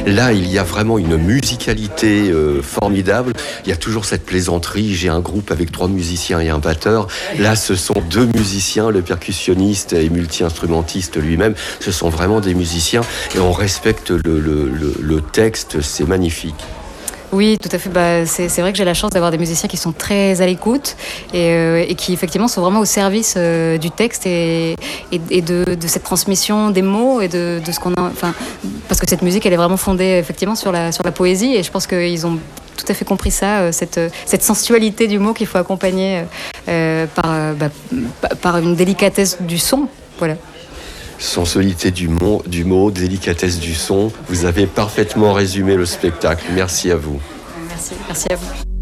Là, il y a vraiment une musicalité formidable. Il y a toujours cette plaisanterie. J'ai un groupe avec 3 musiciens et un batteur. Là, ce sont 2 musiciens, le percussionniste et multi-instrumentiste lui-même. Ce sont vraiment des musiciens et on respecte le texte. C'est magnifique. Oui, tout à fait. C'est vrai que j'ai la chance d'avoir des musiciens qui sont très à l'écoute et qui effectivement sont vraiment au service du texte et de cette transmission des mots et de ce qu'on a. Enfin, parce que cette musique, elle est vraiment fondée effectivement sur la poésie et je pense qu'ils ont tout à fait compris ça, cette sensualité du mot qu'il faut accompagner par une délicatesse du son. Voilà. Sensualité du mot, délicatesse du son. Vous avez parfaitement résumé le spectacle. Merci à vous. Merci à vous.